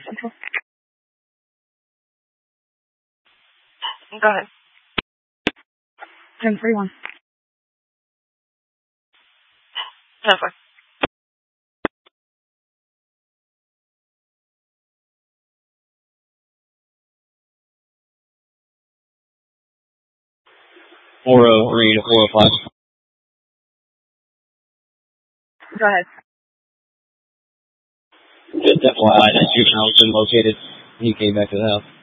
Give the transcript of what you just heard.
Central. Go ahead. 10:41. 10-4. Read 405. Go ahead. Just FYI, that juvenile has been located. He came back to the house.